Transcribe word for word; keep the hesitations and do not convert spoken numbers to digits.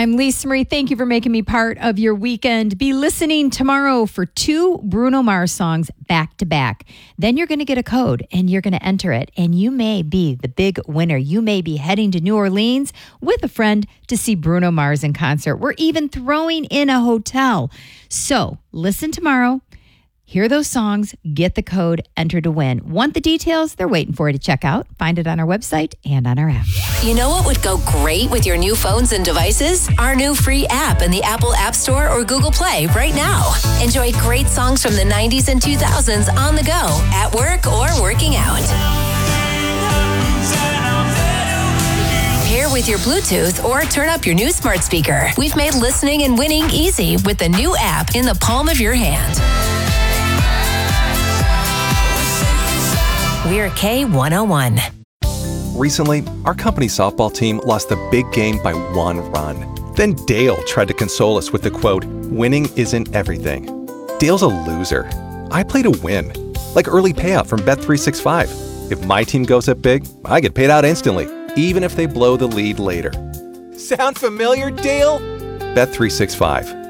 I'm Lisa Marie. Thank you for making me part of your weekend. Be listening tomorrow for two Bruno Mars songs back to back. Then you're going to get a code and you're going to enter it. And you may be the big winner. You may be heading to New Orleans with a friend to see Bruno Mars in concert. We're even throwing in a hotel. So listen tomorrow. Hear those songs, get the code, enter to win. Want the details? They're waiting for you to check out. Find it on our website and on our app. You know what would go great with your new phones and devices? Our new free app in the Apple App Store or Google Play right now. Enjoy great songs from the nineties and two thousands on the go, at work, or working out. Pair with your Bluetooth or turn up your new smart speaker. We've made listening and winning easy with the new app in the palm of your hand. We're K one oh one. Recently, our company softball team lost the big game by one run. Then Dale tried to console us with the quote, "Winning isn't everything." Dale's a loser. I play to win. Like early payout from Bet three sixty-five. If my team goes up big, I get paid out instantly, even if they blow the lead later. Sound familiar, Dale? Bet three sixty-five.